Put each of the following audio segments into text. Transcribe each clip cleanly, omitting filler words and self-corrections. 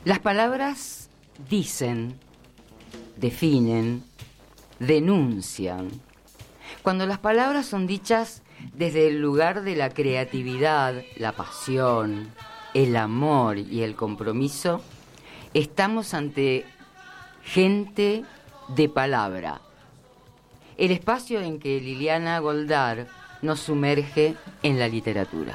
Las palabras dicen, definen, denuncian. Cuando las palabras son dichas desde el lugar de la creatividad, la pasión, el amor y el compromiso, estamos ante gente de palabra. El espacio en que Liliana Goldar nos sumerge en la literatura.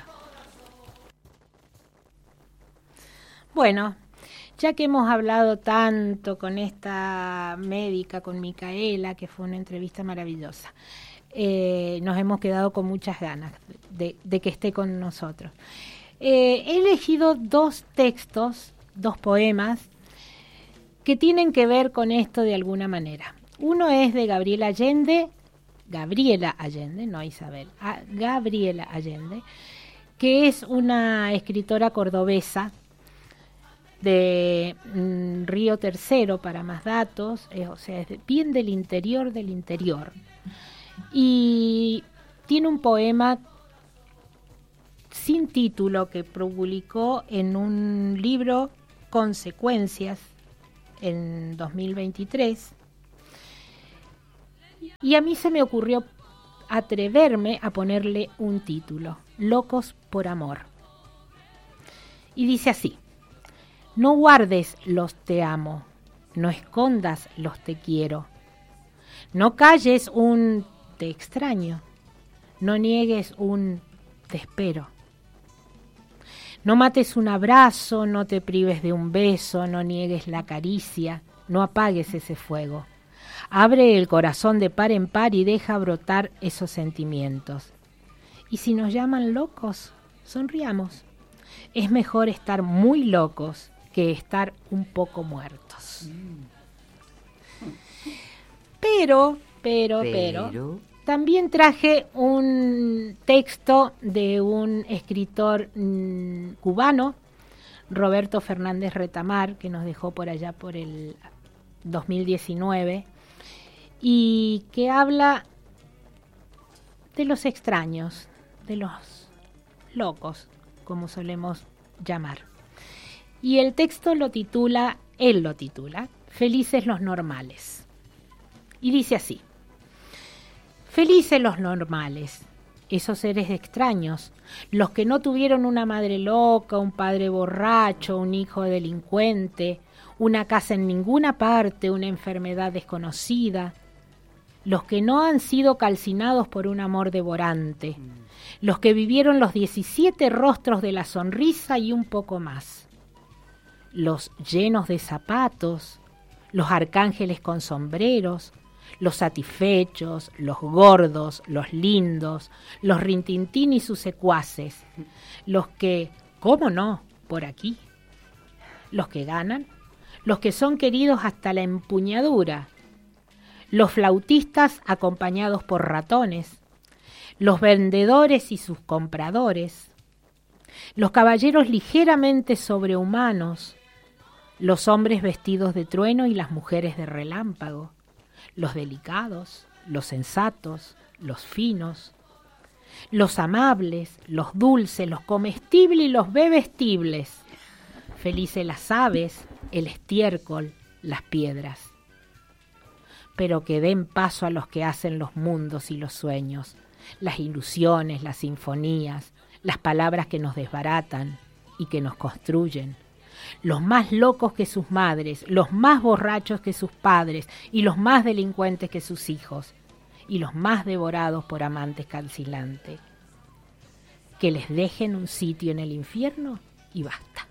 Bueno, ya que hemos hablado tanto con esta médica, con Micaela, que fue una entrevista maravillosa, nos hemos quedado con muchas ganas de que esté con nosotros. He elegido dos textos, dos poemas, que tienen que ver con esto de alguna manera. Uno es de Gabriela Allende, no Isabel, Gabriela Allende, que es una escritora cordobesa de Río Tercero, para más datos, o sea, es bien del interior, y tiene un poema sin título que publicó en un libro Consecuencias en 2023, y a mí se me ocurrió atreverme a ponerle un título: Locos por amor. Y dice así: no guardes los te amo, no escondas los te quiero, no calles un te extraño, no niegues un te espero. No mates un abrazo, no te prives de un beso, no niegues la caricia, no apagues ese fuego. Abre el corazón de par en par y deja brotar esos sentimientos. Y si nos llaman locos, sonriamos. Es mejor estar muy locos que estar un poco muertos. Pero, también traje un texto de un escritor cubano, Roberto Fernández Retamar, que nos dejó por allá por el 2019, y que habla de los extraños, de los locos, como solemos llamar. Y el texto él lo titula Felices los normales. Y dice así: felices los normales, esos seres extraños, los que no tuvieron una madre loca, un padre borracho, un hijo delincuente, una casa en ninguna parte, una enfermedad desconocida, los que no han sido calcinados por un amor devorante, los que vivieron los 17 rostros de la sonrisa y un poco más, los llenos de zapatos, los arcángeles con sombreros, los satisfechos, los gordos, los lindos, los Rintintín y sus secuaces, los que, ¿cómo no?, por aquí, los que ganan, los que son queridos hasta la empuñadura, los flautistas acompañados por ratones, los vendedores y sus compradores, los caballeros ligeramente sobrehumanos, los hombres vestidos de trueno y las mujeres de relámpago, los delicados, los sensatos, los finos, los amables, los dulces, los comestibles y los bebestibles, felices las aves, el estiércol, las piedras. Pero que den paso a los que hacen los mundos y los sueños, las ilusiones, las sinfonías, las palabras que nos desbaratan y que nos construyen, los más locos que sus madres, los más borrachos que sus padres y los más delincuentes que sus hijos y los más devorados por amantes calcilantes. Que les dejen un sitio en el infierno y basta.